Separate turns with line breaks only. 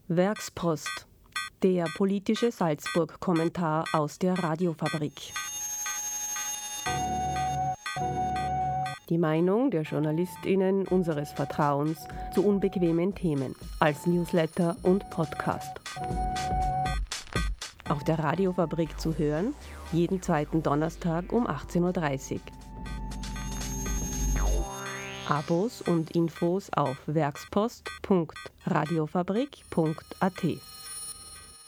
Werkspost, der politische Salzburg-Kommentar aus der Radiofabrik. Die Meinung der JournalistInnen unseres Vertrauens zu unbequemen Themen als Newsletter und Podcast. Auf der Radiofabrik zu hören, jeden zweiten Donnerstag um 18.30 Uhr. Abos und Infos auf werkspost.radiofabrik.at